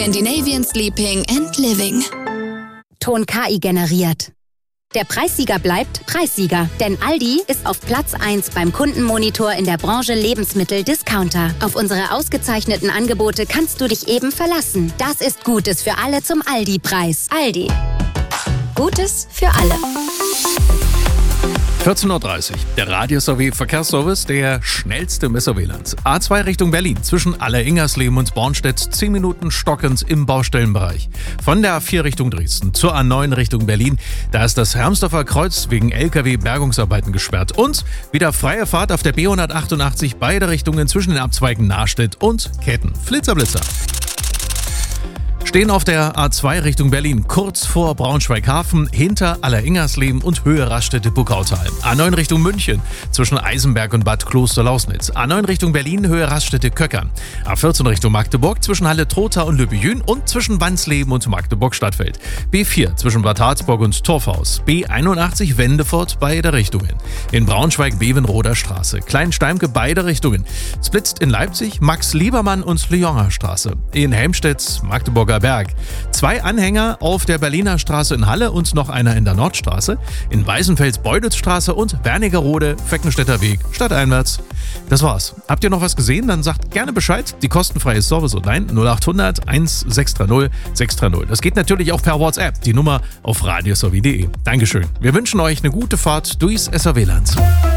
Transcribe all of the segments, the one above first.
Scandinavian Sleeping and Living. Ton KI generiert. Der Preissieger bleibt Preissieger, denn Aldi ist auf Platz 1 beim Kundenmonitor in der Branche Lebensmittel-Discounter. Auf unsere ausgezeichneten Angebote kannst du dich eben verlassen. Das ist Gutes für alle zum Aldi-Preis. Aldi. Gutes für alle. 14.30 Uhr. Der Radio-Verkehrsservice, der schnellste im SRW-Land. A2 Richtung Berlin, zwischen Alleringersleben und Bornstedt, 10 Minuten stockend im Baustellenbereich. Von der A4 Richtung Dresden zur A9 Richtung Berlin, da ist das Hermsdorfer Kreuz wegen LKW-Bergungsarbeiten gesperrt. Und wieder freie Fahrt auf der B188, beide Richtungen zwischen den Abzweigen Nahstedt und Ketten. Flitzer-Blitzer. Stehen auf der A2 Richtung Berlin, kurz vor Braunschweig-Hafen, hinter Alleringersleben und Höhe Raststätte-Buckautal. A9 Richtung München, zwischen Eisenberg und Bad Kloster-Lausnitz. A9 Richtung Berlin, Höhe Raststätte-Köckern. A14 Richtung Magdeburg, zwischen Halle-Trotha und Lübejün und zwischen Wansleben und Magdeburg-Stadtfeld. B4 zwischen Bad Harzburg und Torfhaus. B81 Wendefort, beide Richtungen. In Braunschweig Bevenroder Straße. Kleinsteimke, beide Richtungen. Splitzt in Leipzig Max-Liebermann und Lyoner Straße. In Helmstedt Magdeburger Berg. 2 Anhänger auf der Berliner Straße in Halle und noch einer in der Nordstraße. In Weißenfels Beudelsstraße und Wernigerode Feckenstädter Weg stadteinwärts. Das war's. Habt ihr noch was gesehen? Dann sagt gerne Bescheid. Die kostenfreie Service-Hotline 0800 1630 630. Das geht natürlich auch per WhatsApp. Die Nummer auf radiosowie.de. Dankeschön. Wir wünschen euch eine gute Fahrt durchs SRW-Land.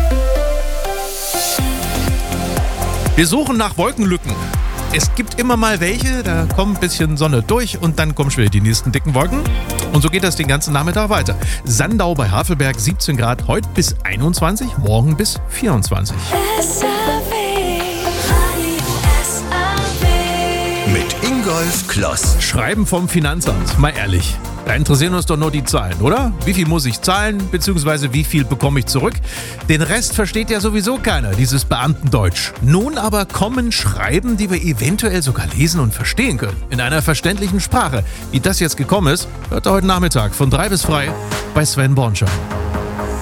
Wir suchen nach Wolkenlücken. Es gibt immer mal welche, da kommt ein bisschen Sonne durch und dann kommen schon wieder die nächsten dicken Wolken. Und so geht das den ganzen Nachmittag weiter. Sandau bei Havelberg 17 Grad, heute bis 21, morgen bis 24. Mit Ingolf Kloss. Schreiben vom Finanzamt, mal ehrlich. Da interessieren uns doch nur die Zahlen, oder? Wie viel muss ich zahlen, beziehungsweise wie viel bekomme ich zurück? Den Rest versteht ja sowieso keiner, dieses Beamtendeutsch. Nun aber kommen Schreiben, die wir eventuell sogar lesen und verstehen können. In einer verständlichen Sprache. Wie das jetzt gekommen ist, hört ihr heute Nachmittag von 3 bis frei bei Sven Bornschein.